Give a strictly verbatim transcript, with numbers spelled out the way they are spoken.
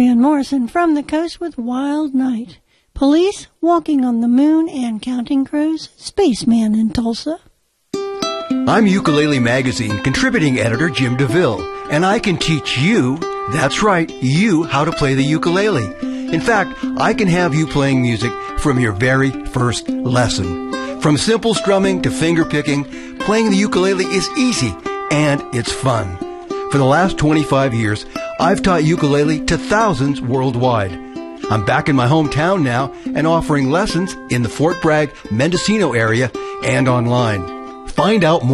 Van Morrison from the coast with Wild Night. Police walking on the moon and counting crows. Spaceman in Tulsa. I'm Ukulele Magazine contributing editor Jim DeVille, and I can teach you, that's right, you, how to play the ukulele. In fact, I can have you playing music from your very first lesson. From simple strumming to finger picking, playing the ukulele is easy and it's fun. For the last twenty-five years, I've taught ukulele to thousands worldwide. I'm back in my hometown now and offering lessons in the Fort Bragg, Mendocino area and online. Find out more.